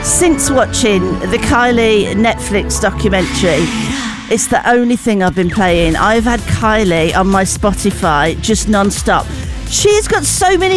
since watching the Kylie Netflix documentary. It's the only thing I've been playing. I've had Kylie on my Spotify just non-stop. She's got so many